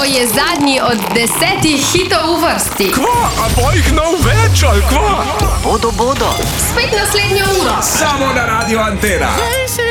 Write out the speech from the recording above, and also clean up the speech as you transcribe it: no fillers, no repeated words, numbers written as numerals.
To je zadnji od 10 hitov v vrsti. Kva, a bo jih nov več, ali kva? Bodo. Spet naslednjo uro. Samo na Radio Antena.